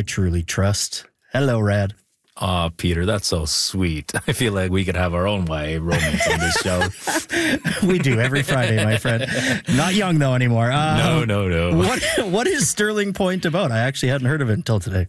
truly trust. Hello, Rad. Aw, Peter, that's so sweet. I feel like we could have our own YA romance on this show. We do every Friday, my friend. Not young, though, anymore. No. What is Sterling Point about? I actually hadn't heard of it until today.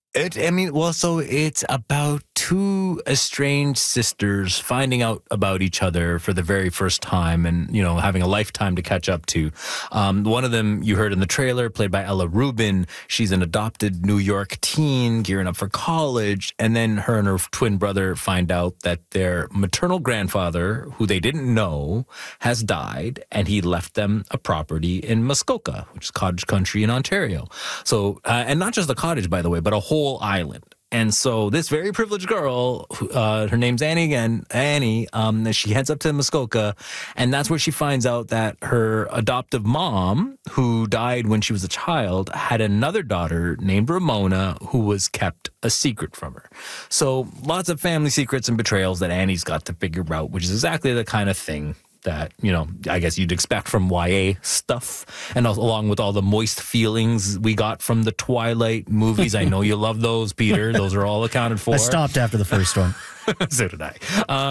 So it's about two estranged sisters finding out about each other for the very first time and, having a lifetime to catch up to. One of them you heard in the trailer, played by Ella Rubin. She's an adopted New York teen gearing up for college. And then her and her twin brother find out that their maternal grandfather, who they didn't know, has died. And he left them a property in Muskoka, which is cottage country in Ontario. So, and not just a cottage, by the way, but a whole island. And so this very privileged girl, her name's Annie again, she heads up to Muskoka, and that's where she finds out that her adoptive mom, who died when she was a child, had another daughter named Ramona who was kept a secret from her. So lots of family secrets and betrayals that Annie's got to figure out, which is exactly the kind of thing that, I guess you'd expect from YA stuff, and along with all the moist feelings we got from the Twilight movies. I know you love those, Peter. Those are all accounted for. I stopped after the first one. So did I.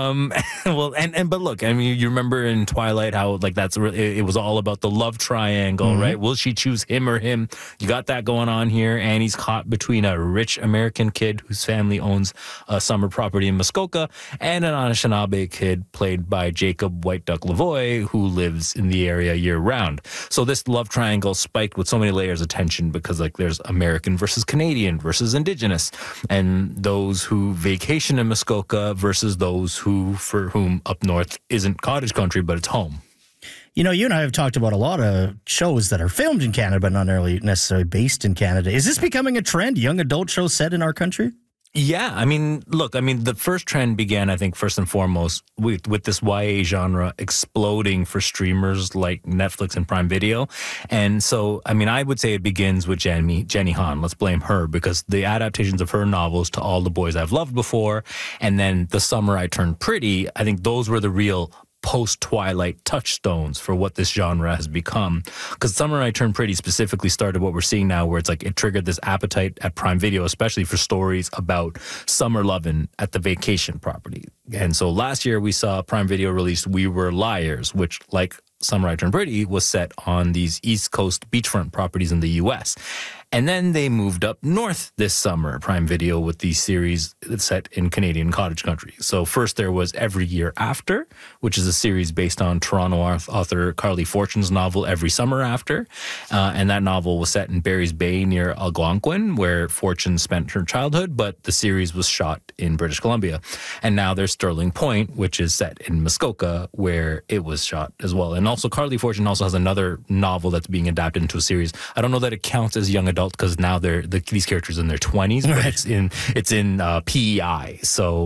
But look, you remember in Twilight how it was all about the love triangle, right? Will she choose him or him? You got that going on here. Annie's caught between a rich American kid whose family owns a summer property in Muskoka and an Anishinaabe kid played by Jacob White Duck Lavoie, who lives in the area year round. So this love triangle spiked with so many layers of tension because there's American versus Canadian versus Indigenous, and those who vacation in Muskoka versus those for whom up north isn't cottage country, but it's home. You and I have talked about a lot of shows that are filmed in Canada, but not necessarily based in Canada. Is this becoming a trend, young adult shows set in our country? Yeah, the first trend began, I think, first and foremost with this YA genre exploding for streamers like Netflix and Prime Video. And so, I would say it begins with Jenny Han. Let's blame her, because the adaptations of her novels to All the Boys I've Loved Before, and then The Summer I Turned Pretty, I think those were the real post-Twilight touchstones for what this genre has become. Because Summer I Turned Pretty specifically started what we're seeing now, where it's it triggered this appetite at Prime Video, especially for stories about summer lovin' at the vacation property. And so last year we saw Prime Video release We Were Liars, which, like Summer I Turned Pretty, was set on these East Coast beachfront properties in the U.S. And then they moved up north this summer, Prime Video, with these series set in Canadian cottage country. So first there was Every Year After, which is a series based on Toronto author Carly Fortune's novel Every Summer After. And that novel was set in Barry's Bay near Algonquin, where Fortune spent her childhood, but the series was shot in British Columbia. And now there's Sterling Point, which is set in Muskoka, where it was shot as well. And also Carly Fortune also has another novel that's being adapted into a series. I don't know that it counts as young adult, because now these characters in their 20s, but it's in PEI. So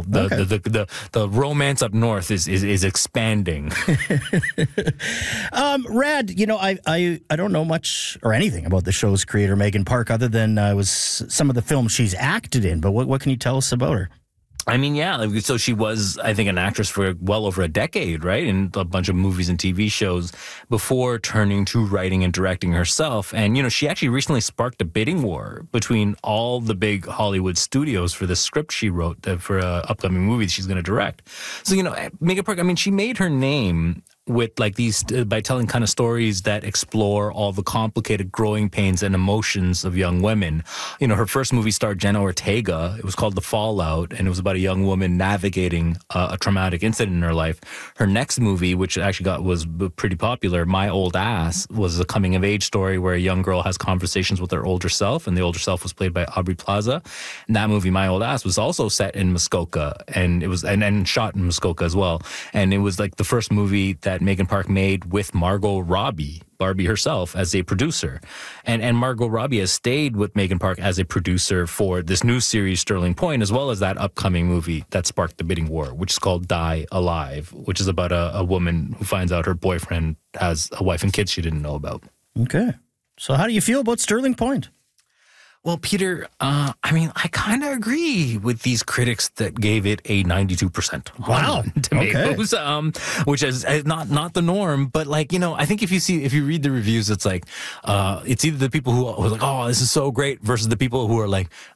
the romance up north is expanding. Rad, I don't know much or anything about the show's creator, Megan Park, other than was some of the films she's acted in. But what can you tell us about her? So she was, I think, an actress for well over a decade, right? In a bunch of movies and TV shows before turning to writing and directing herself. And, she actually recently sparked a bidding war between all the big Hollywood studios for the script she wrote for an upcoming movie she's going to direct. So, Megan Park, she made her name with these by telling kind of stories that explore all the complicated growing pains and emotions of young women. Her first movie starred Jenna Ortega. It was called The Fallout, and it was about a young woman navigating a traumatic incident in her life. Her next movie, which actually was pretty popular, My Old Ass, was a coming of age story where a young girl has conversations with her older self, and the older self was played by Aubrey Plaza. And that movie, My Old Ass, was also set in Muskoka, and it was and shot in Muskoka as well. And it was the first movie that Megan Park made with Margot Robbie, Barbie herself, as a producer. And Margot Robbie has stayed with Megan Park as a producer for this new series, Sterling Point, as well as that upcoming movie that sparked the bidding war, which is called Die Alive, which is about a woman who finds out her boyfriend has a wife and kids she didn't know about. Okay. So how do you feel about Sterling Point? Well, Peter, I kind of agree with these critics that gave it a 92%. Wow. Tomatoes, okay. Which is not the norm, but I think if you read the reviews, it's it's either the people who are like, oh, this is so great, versus the people who are like,